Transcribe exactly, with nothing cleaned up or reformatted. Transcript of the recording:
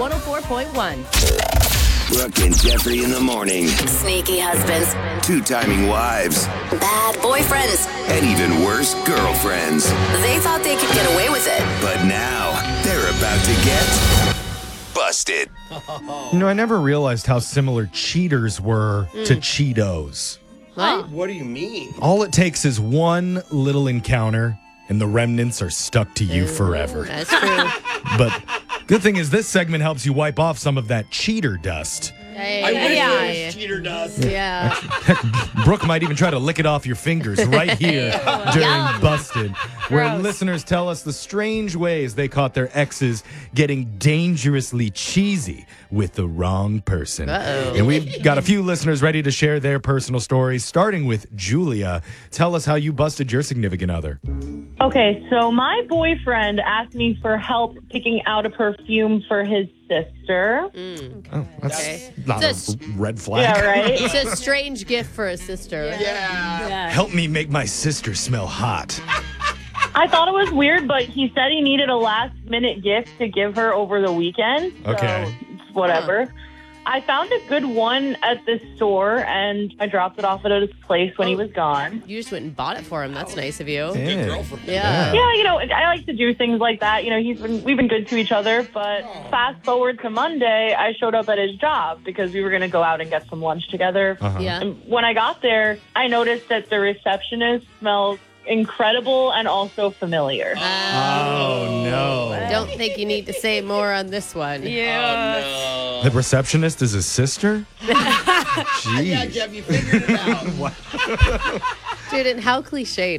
one oh four point one. Brooke and Jeffrey in the morning. Sneaky husbands, Two-timing wives. bad boyfriends. And even worse, girlfriends. They thought they could get away with it. But now, they're about to get busted. You know, I never realized how similar cheaters were Mm. to Cheetos. What? What do you mean? All it takes is one little encounter, and the remnants are stuck to you forever. That's true. But good thing is this segment helps you wipe off some of that cheater dust. Hey, I wish yeah. there was cheater dust. Yeah. Heck, Brooke might even try to lick it off your fingers right here during Yum. Busted, where Gross. listeners tell us the strange ways they caught their exes getting dangerously cheesy with the wrong person. Uh-oh. And we've got a few listeners ready to share their personal stories, starting with Julia. Tell us how you busted your significant other. Okay, so my boyfriend asked me for help picking out a perfume for his sister. Oh, that's Okay. not It's a a- red flag. Yeah, right? It's a strange gift for a sister. Yeah. Help me make my sister smell hot. I thought it was weird, but he said he needed a last minute gift to give her over the weekend. So Okay. whatever. I found a good one at the store and I dropped it off at his place when he was gone. You just went and bought it for him. That's nice of you. Yeah. girlfriend. Yeah. Yeah, you know, I like to do things like that. You know, he's been we've been good to each other, but fast forward to Monday, I showed up at his job because we were going to go out and get some lunch together. Uh-huh. Yeah. And when I got there, I noticed that the receptionist smells incredible and also familiar. Oh, no. Don't think you need to say more on this one. Oh, The receptionist is a sister? no. Yeah, Jeez. Jeff, you figured it out. Dude, and how cliche